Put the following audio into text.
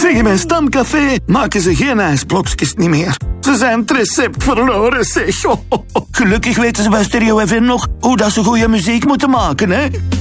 Zeg, in mijn stamcafé maken ze geen ijsblokjes niet meer. Ze zijn het recept verloren, zeg. Gelukkig weten ze bij Stereo FM nog hoe dat ze goede muziek moeten maken, hè.